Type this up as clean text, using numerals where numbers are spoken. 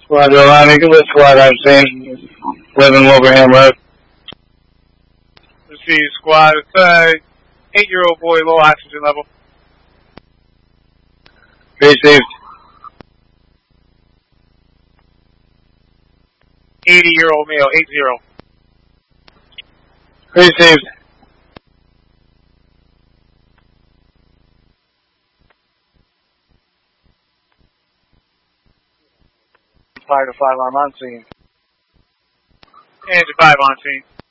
Squad Line, Eagle Squad, I've seen. 11 Wilbraham Road. Receive squad. It's 8-year-old boy, low oxygen level. Received. 80-year-old male, 80. Received. Fire to 5 arm on scene. Engine 5 on scene.